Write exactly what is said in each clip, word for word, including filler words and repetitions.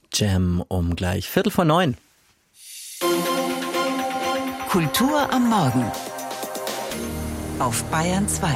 Jam um gleich Viertel vor neun. Kultur am Morgen auf Bayern zwei.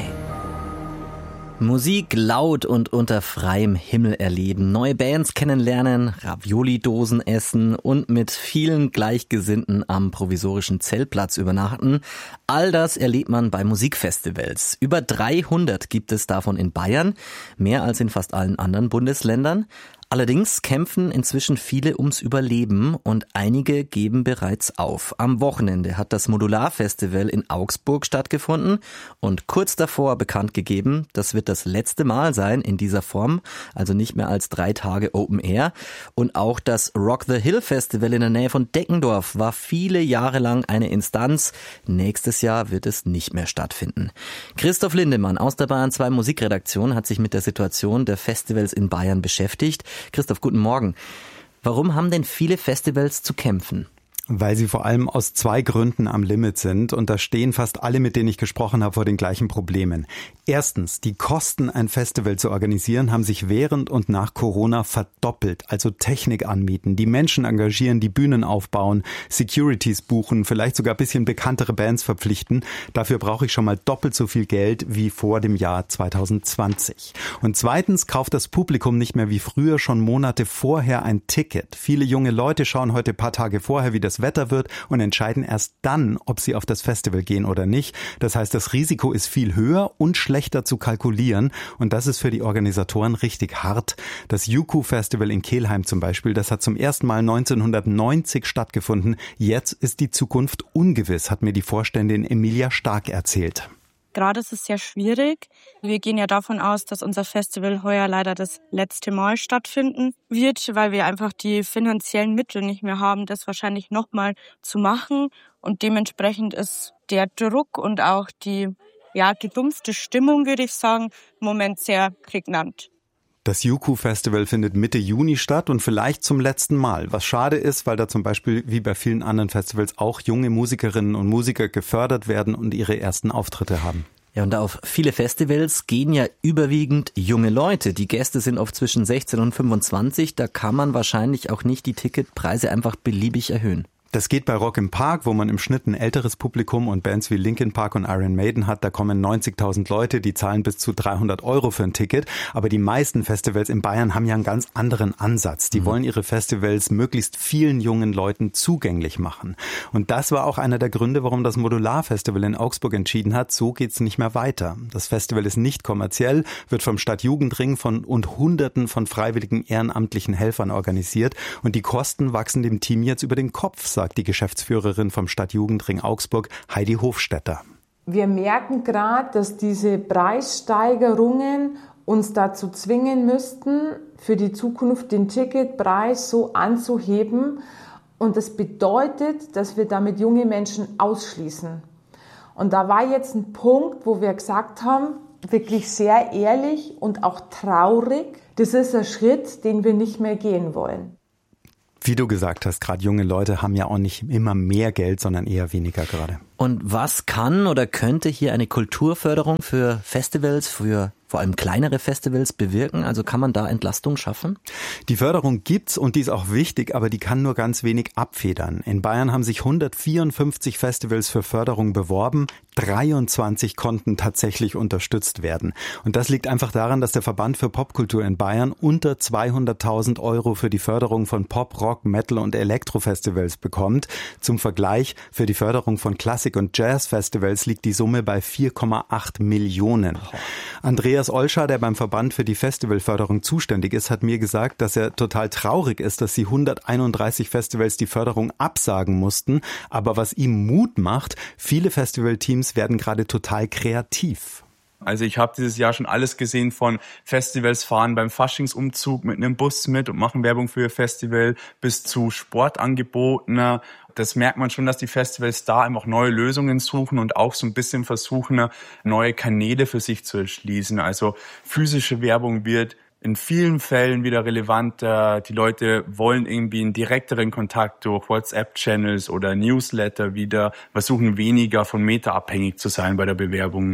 Musik laut und unter freiem Himmel erleben, neue Bands kennenlernen, Ravioli-Dosen essen und mit vielen Gleichgesinnten am provisorischen Zeltplatz übernachten. All das erlebt man bei Musikfestivals. Über dreihundert gibt es davon in Bayern, mehr als in fast allen anderen Bundesländern. Allerdings kämpfen inzwischen viele ums Überleben und einige geben bereits auf. Am Wochenende hat das Modular-Festival in Augsburg stattgefunden und kurz davor bekannt gegeben, das wird das letzte Mal sein in dieser Form, also nicht mehr als drei Tage Open Air. Und auch das Rock the Hill Festival in der Nähe von Deckendorf war viele Jahre lang eine Instanz. Nächstes Jahr wird es nicht mehr stattfinden. Christoph Lindemann aus der Bayern zwei Musikredaktion hat sich mit der Situation der Festivals in Bayern beschäftigt. Christoph, guten Morgen. Warum haben denn viele Festivals zu kämpfen? Weil sie vor allem aus zwei Gründen am Limit sind und da stehen fast alle, mit denen ich gesprochen habe, vor den gleichen Problemen. Erstens, die Kosten, ein Festival zu organisieren, haben sich während und nach Corona verdoppelt. Also Technik anmieten, die Menschen engagieren, die Bühnen aufbauen, Securities buchen, vielleicht sogar ein bisschen bekanntere Bands verpflichten. Dafür brauche ich schon mal doppelt so viel Geld wie vor dem Jahr zwanzig zwanzig. Und zweitens kauft das Publikum nicht mehr wie früher schon Monate vorher ein Ticket. Viele junge Leute schauen heute ein paar Tage vorher, wie das Wetter wird und entscheiden erst dann, ob sie auf das Festival gehen oder nicht. Das heißt, das Risiko ist viel höher und schlechter zu kalkulieren und das ist für die Organisatoren richtig hart. Das U K U Festival in Kelheim zum Beispiel, das hat zum ersten Mal neunzehnhundertneunzig stattgefunden. Jetzt ist die Zukunft ungewiss, hat mir die Vorständin Emilia Stark erzählt. Gerade ist es sehr schwierig. Wir gehen ja davon aus, dass unser Festival heuer leider das letzte Mal stattfinden wird, weil wir einfach die finanziellen Mittel nicht mehr haben, das wahrscheinlich nochmal zu machen. Und dementsprechend ist der Druck und auch die ja, gedumpfte Stimmung, würde ich sagen, im Moment sehr prägnant. Das U K U Festival findet Mitte Juni statt und vielleicht zum letzten Mal. Was schade ist, weil da zum Beispiel wie bei vielen anderen Festivals auch junge Musikerinnen und Musiker gefördert werden und ihre ersten Auftritte haben. Ja, und auf viele Festivals gehen ja überwiegend junge Leute. Die Gäste sind oft zwischen sechzehn und fünfundzwanzig. Da kann man wahrscheinlich auch nicht die Ticketpreise einfach beliebig erhöhen. Das geht bei Rock im Park, wo man im Schnitt ein älteres Publikum und Bands wie Linkin Park und Iron Maiden hat. Da kommen neunzigtausend Leute, die zahlen bis zu dreihundert Euro für ein Ticket. Aber die meisten Festivals in Bayern haben ja einen ganz anderen Ansatz. Die mhm. wollen ihre Festivals möglichst vielen jungen Leuten zugänglich machen. Und das war auch einer der Gründe, warum das Modular-Festival in Augsburg entschieden hat, so geht's nicht mehr weiter. Das Festival ist nicht kommerziell, wird vom Stadtjugendring von und Hunderten von freiwilligen ehrenamtlichen Helfern organisiert. Und die Kosten wachsen dem Team jetzt über den Kopf, sagt die Geschäftsführerin vom Stadtjugendring Augsburg, Heidi Hofstetter. Wir merken gerade, dass diese Preissteigerungen uns dazu zwingen müssten, für die Zukunft den Ticketpreis so anzuheben. Und das bedeutet, dass wir damit junge Menschen ausschließen. Und da war jetzt ein Punkt, wo wir gesagt haben, wirklich sehr ehrlich und auch traurig, das ist ein Schritt, den wir nicht mehr gehen wollen. Wie du gesagt hast, gerade junge Leute haben ja auch nicht immer mehr Geld, sondern eher weniger gerade. Und was kann oder könnte hier eine Kulturförderung für Festivals, für vor allem kleinere Festivals bewirken? Also kann man da Entlastung schaffen? Die Förderung gibt's und die ist auch wichtig, aber die kann nur ganz wenig abfedern. In Bayern haben sich hundertvierundfünfzig Festivals für Förderung beworben. dreiundzwanzig konnten tatsächlich unterstützt werden. Und das liegt einfach daran, dass der Verband für Popkultur in Bayern unter zweihunderttausend Euro für die Förderung von Pop, Rock, Metal und Elektrofestivals bekommt. Zum Vergleich, für die Förderung von Klassik- und Jazzfestivals liegt die Summe bei vier Komma acht Millionen. Andreas Olscher, der beim Verband für die Festivalförderung zuständig ist, hat mir gesagt, dass er total traurig ist, dass sie hunderteinunddreißig Festivals die Förderung absagen mussten. Aber was ihm Mut macht, viele Festivalteams werden gerade total kreativ. Also ich habe dieses Jahr schon alles gesehen, von Festivals fahren beim Faschingsumzug mit einem Bus mit und machen Werbung für ihr Festival bis zu Sportangeboten. Das merkt man schon, dass die Festivals da einfach neue Lösungen suchen und auch so ein bisschen versuchen, neue Kanäle für sich zu erschließen. Also physische Werbung wird in vielen Fällen wieder relevanter. Die Leute wollen irgendwie einen direkteren Kontakt durch WhatsApp-Channels oder Newsletter wieder, versuchen weniger von Meta abhängig zu sein bei der Bewerbung.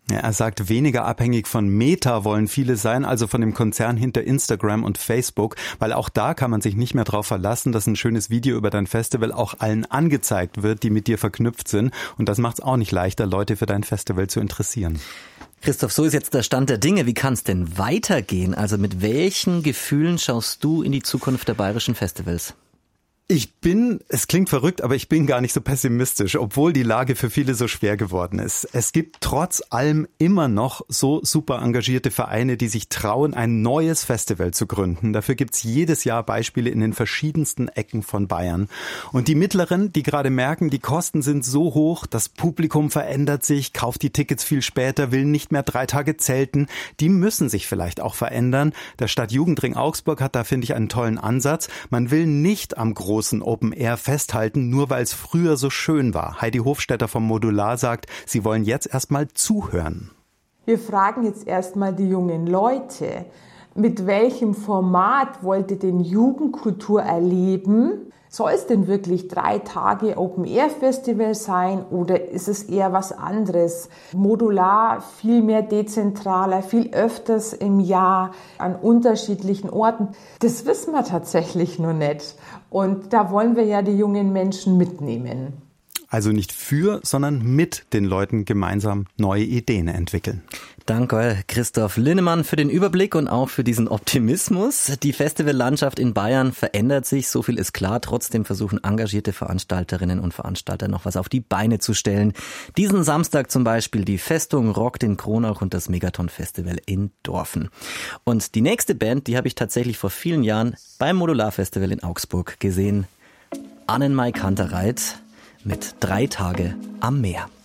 Ja, er sagt, weniger abhängig von Meta wollen viele sein, also von dem Konzern hinter Instagram und Facebook, weil auch da kann man sich nicht mehr darauf verlassen, dass ein schönes Video über dein Festival auch allen angezeigt wird, die mit dir verknüpft sind. Und das macht es auch nicht leichter, Leute für dein Festival zu interessieren. Christoph, so ist jetzt der Stand der Dinge. Wie kann es denn weitergehen? Also mit welchen Gefühlen schaust du in die Zukunft der bayerischen Festivals? Ich bin, es klingt verrückt, aber ich bin gar nicht so pessimistisch, obwohl die Lage für viele so schwer geworden ist. Es gibt trotz allem immer noch so super engagierte Vereine, die sich trauen, ein neues Festival zu gründen. Dafür gibt's jedes Jahr Beispiele in den verschiedensten Ecken von Bayern. Und die Mittleren, die gerade merken, die Kosten sind so hoch, das Publikum verändert sich, kauft die Tickets viel später, will nicht mehr drei Tage zelten, die müssen sich vielleicht auch verändern. Der Stadtjugendring Augsburg hat da, finde ich, einen tollen Ansatz. Man will nicht am großen Open Air festhalten, nur weil es früher so schön war. Heidi Hofstetter vom Modular sagt, sie wollen jetzt erstmal zuhören. Wir fragen jetzt erstmal die jungen Leute, mit welchem Format wollt ihr denn Jugendkultur erleben? Soll es denn wirklich drei Tage Open Air Festival sein oder ist es eher was anderes? Modular, viel mehr dezentraler, viel öfters im Jahr an unterschiedlichen Orten. Das wissen wir tatsächlich noch nicht. Und da wollen wir ja die jungen Menschen mitnehmen. Also nicht für, sondern mit den Leuten gemeinsam neue Ideen entwickeln. Danke, Christoph Linnemann, für den Überblick und auch für diesen Optimismus. Die Festivallandschaft in Bayern verändert sich, so viel ist klar. Trotzdem versuchen engagierte Veranstalterinnen und Veranstalter noch was auf die Beine zu stellen. Diesen Samstag zum Beispiel die Festung Rockt in Kronach und das Megaton-Festival in Dorfen. Und die nächste Band, die habe ich tatsächlich vor vielen Jahren beim Modular-Festival in Augsburg gesehen. Annenmai Kantereit mit Drei Tage am Meer.